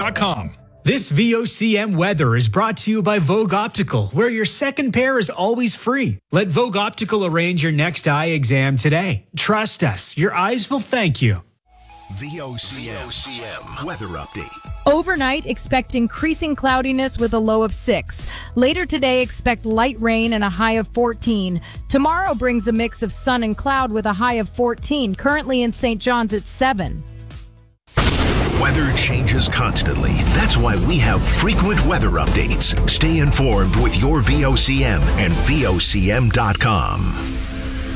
VOGOptical.com. This VOCM weather is brought to you by Vogue Optical, where your second pair is always free. Let Vogue Optical arrange your next eye exam today. Trust us, your eyes will thank you. VOCM weather update. Overnight, expect increasing cloudiness with a low of 6. Later today, expect light rain and a high of 14. Tomorrow brings a mix of sun and cloud with a high of 14. Currently in St. John's at 7. Weather changes constantly. That's why we have frequent weather updates. Stay informed with your VOCM and VOCM.com.